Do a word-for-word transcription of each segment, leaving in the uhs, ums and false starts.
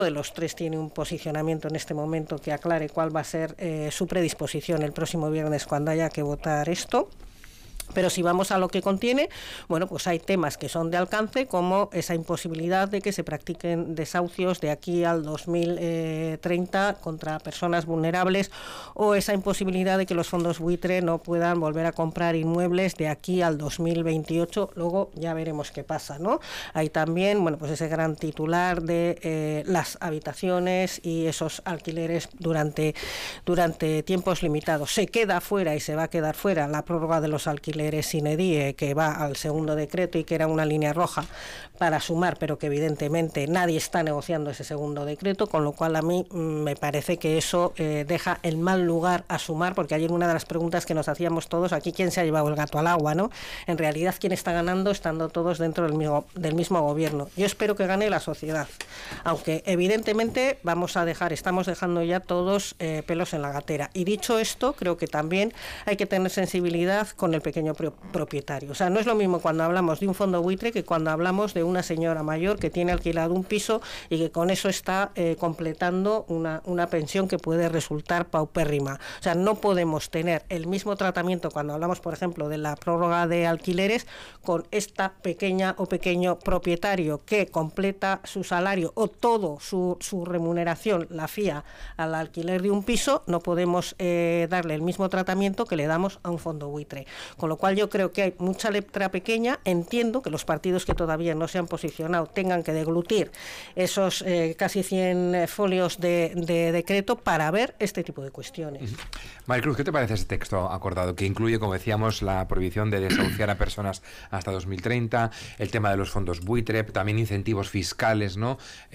de los tres tiene un posicionamiento en este momento que aclare cuál va a ser eh, su predisposición el próximo viernes cuando haya que votar esto. Pero si vamos a lo que contiene, bueno, pues hay temas que son de alcance, como esa imposibilidad de que se practiquen desahucios de aquí al dos mil treinta contra personas vulnerables, o esa imposibilidad de que los fondos buitre no puedan volver a comprar inmuebles de aquí al dos mil veintiocho. Luego ya veremos qué pasa, ¿no? Hay también, bueno, pues ese gran titular de eh, las habitaciones y esos alquileres durante, durante tiempos limitados. Se queda fuera y se va a quedar fuera la prórroga de los alquileres sine die, que va al segundo decreto y que era una línea roja para sumar, pero que evidentemente nadie está negociando ese segundo decreto, con lo cual a mí me parece que eso eh, deja el mal lugar a sumar, porque ayer una de las preguntas que nos hacíamos todos, aquí quién se ha llevado el gato al agua, ¿no? En realidad, ¿quién está ganando estando todos dentro del mismo, del mismo gobierno? Yo espero que gane la sociedad, aunque evidentemente vamos a dejar, estamos dejando ya todos eh, pelos en la gatera. Y dicho esto, creo que también hay que tener sensibilidad con el pequeño propietario. O sea, no es lo mismo cuando hablamos de un fondo buitre que cuando hablamos de una señora mayor que tiene alquilado un piso y que con eso está eh, completando una, una pensión que puede resultar paupérrima. O sea, no podemos tener el mismo tratamiento cuando hablamos, por ejemplo, de la prórroga de alquileres con esta pequeña o pequeño propietario que completa su salario o todo su, su remuneración la fía al alquiler de un piso. No podemos eh, darle el mismo tratamiento que le damos a un fondo buitre. Con lo cual yo creo que hay mucha letra pequeña. Entiendo que los partidos que todavía no se han posicionado tengan que deglutir esos eh, casi cien folios de, de decreto para ver este tipo de cuestiones. Maricruz, ¿qué te parece ese texto acordado que incluye, como decíamos, la prohibición de desahuciar a personas hasta dos mil treinta, el tema de los fondos buitre, también incentivos fiscales, ¿no?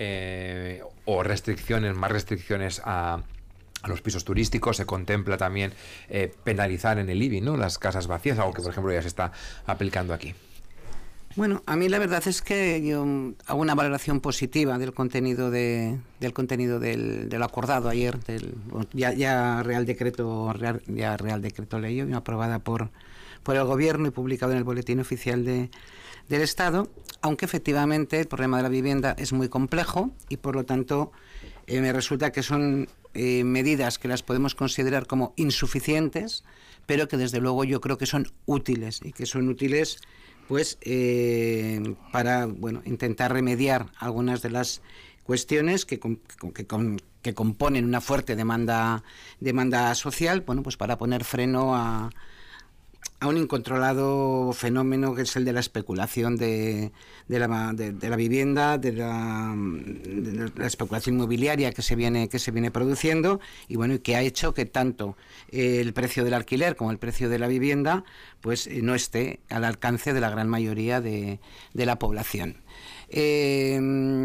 Eh, o restricciones, más restricciones a a los pisos turísticos? Se contempla también eh, penalizar en el I B I, ¿no?, las casas vacías, algo que por ejemplo ya se está aplicando aquí. Bueno, a mí la verdad es que yo hago una valoración positiva del contenido de, del contenido del, del acordado ayer, del ya, ya Real Decreto Real, ya Real Decreto Ley, aprobada por, por el Gobierno y publicado en el Boletín Oficial de, del Estado, aunque efectivamente el problema de la vivienda es muy complejo y por lo tanto eh, me resulta que son eh, medidas que las podemos considerar como insuficientes, pero que desde luego yo creo que son útiles y que son útiles pues eh, para bueno intentar remediar algunas de las cuestiones que, que, que, que componen una fuerte demanda demanda social, bueno, pues para poner freno a a un incontrolado fenómeno que es el de la especulación de, de, la, de, de la vivienda, de la, de la especulación inmobiliaria que se viene que se viene produciendo y bueno, y que ha hecho que tanto eh, el precio del alquiler como el precio de la vivienda pues eh, no esté al alcance de la gran mayoría de, de la población. Eh,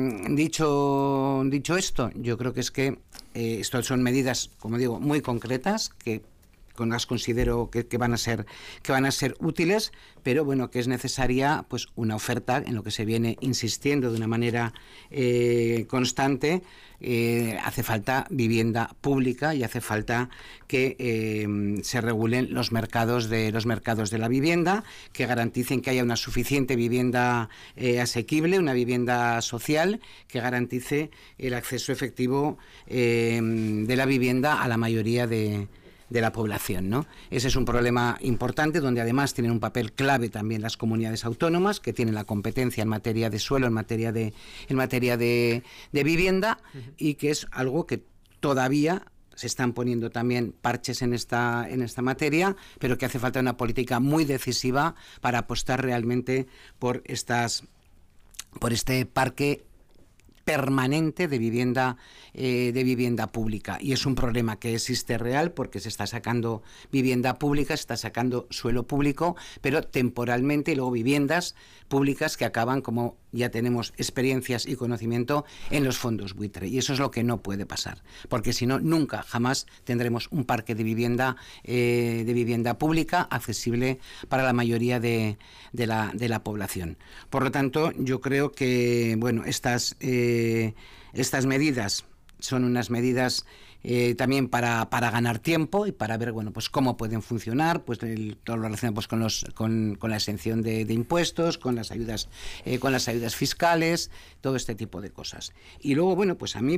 dicho dicho esto, yo creo que es que eh, esto son medidas, como digo, muy concretas que con las considero que, que van a ser que van a ser útiles, pero bueno, que es necesaria pues una oferta en lo que se viene insistiendo de una manera eh, constante. Eh, hace falta vivienda pública y hace falta que eh, se regulen los mercados de los mercados de la vivienda, que garanticen que haya una suficiente vivienda eh, asequible, una vivienda social, que garantice el acceso efectivo eh, de la vivienda a la mayoría de de la población, ¿no? Ese es un problema importante, donde además tienen un papel clave también las comunidades autónomas, que tienen la competencia en materia de suelo, en materia de, en materia de, de vivienda, uh-huh. y que es algo que todavía se están poniendo también parches en esta, en esta materia, pero que hace falta una política muy decisiva para apostar realmente por estas, por este parque permanente de vivienda eh, de vivienda pública, y es un problema que existe real porque se está sacando vivienda pública, se está sacando suelo público, pero temporalmente, y luego viviendas públicas que acaban, como ya tenemos experiencias y conocimiento, en los fondos buitre, y eso es lo que no puede pasar, porque si no, nunca jamás tendremos un parque de vivienda eh, de vivienda pública accesible para la mayoría de, de, la, de la población. Por lo tanto, yo creo que bueno, estas eh, estas medidas son unas medidas eh, también para, para ganar tiempo y para ver bueno pues cómo pueden funcionar, pues el, todo lo relacionado pues con los con, con la exención de, de impuestos, con las ayudas eh, con las ayudas fiscales, todo este tipo de cosas. Y luego bueno pues a mí